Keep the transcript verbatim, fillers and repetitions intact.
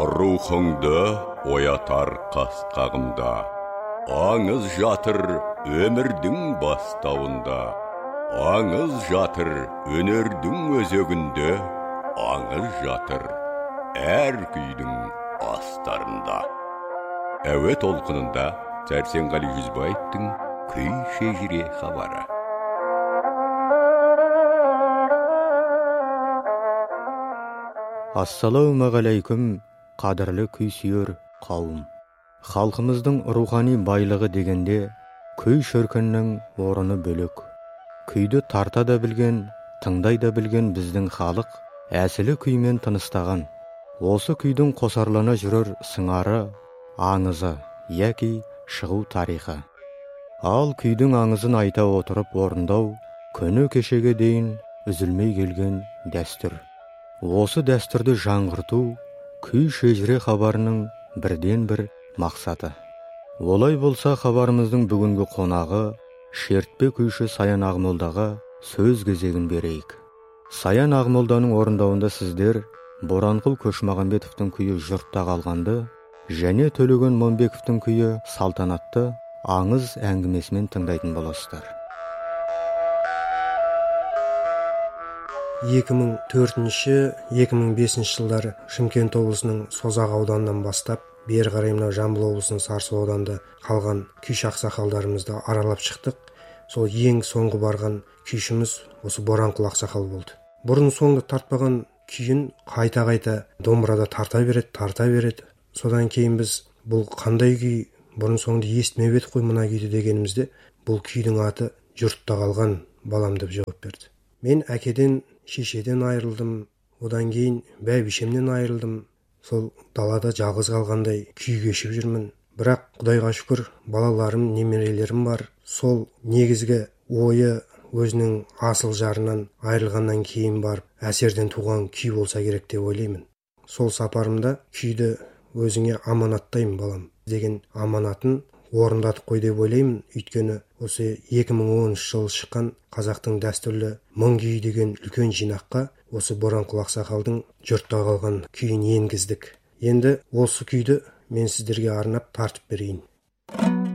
Рухыңды оятар қасқағымда, аңыз жатыр өмірдің бастауында. Аңыз жатыр өнердің өзегінде, аңыз жатыр әр күйдің астарында. Әуе толқынында Сәрсенғали Жүзбаевтың күй шежіре хабары. Ассалаумағалейкум, қадірлі күй сүйер қауым. Халқымыздың рухани байлығы дегенде күй шіркіннің орны бөлек. Күйді тарта да білген, тыңдай да білген біздің халық әсілі күймен тыныстаған. Осы күйдің қосарлана жүрер сыңары, аңызы, яки шығу тарихы. Ал күйдің аңызын айта отырып орындау күні кешеге дейін үзілмей келген дәстүр. Осы дәстүрді жаңғырту күй шежіре хабарының бірден бір мақсаты. Олай болса, хабарымыздың бүгінгі қонағы шертпе күйші Саян Ағмолдаға сөз кезегін берейік. Саян Ағмолданың орындауында сіздер Боранқұл Көшмағамбетовтың күйі Жұртта қалғанды және Төлеген Момбековтың күйі Салтанатты аңыз әңгімесімен тыңдайтын боласыздар. екі мың төртінші - екі мың бесінші жылдары Шымкент облысының Созақ ауданынан бастап бері қарай мынау Жамбыл облысының Сарысу ауданында қалған күйші ақсақалдарымызды аралап шықтық. Сол ең соңғы барған күйшіміз осы Боранқұл ақсақал болды. Бұрын соңды тартпаған күйін қайта-қайта домбырада тарта береді, тарта береді. Содан кейін біз бұл қандай күй, бұрын соңды естімеп едік қой мына күйді дегенімізде, бұл күйдің аты Жұртта қалған балам деп жауап берді. Мен әкеден, шешеден айырылдым, одан кейін бәйбішемнен айырылдым. Сол далада жалғыз қалғандай күй кешіп жүрмін. Бірақ Құдайға шүкір, балаларым, немерелерім бар. Сол негізгі ойы өзінің асыл жарынан айырылғаннан кейін барып әсерден туған күй болса керек деп ойлаймын. Сол сапарымда күйді өзіңе аманаттаймын балам деген аманатын орындатып қой деп ойлаймын. Өйткені осы екі мың оныншы жылы шыққан қазақтың дәстүрлі мың күй деген үлкен жинаққа осы Боранқұл ақсақалдың Жұртта қалған күйін енгіздік. Енді осы күйді мен сіздерге арнап тартып берейін.